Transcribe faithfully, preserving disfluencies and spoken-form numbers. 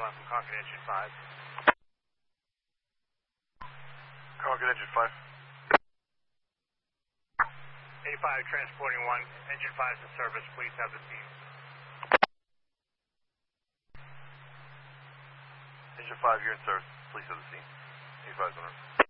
Skyline from Concord Engine five. Concord Engine five. eighty-five transporting one. Engine five is in service. Please have the scene. Engine five, you're in service. Please have the scene. eighty-five is on.